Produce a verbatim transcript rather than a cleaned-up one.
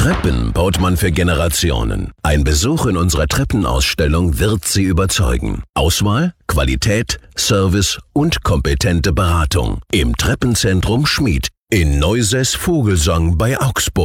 Treppen baut man für Generationen. Ein Besuch in unserer Treppenausstellung wird Sie überzeugen. Auswahl, Qualität, Service und kompetente Beratung. Im Treppenzentrum Schmied in Neuses Vogelsang bei Augsburg.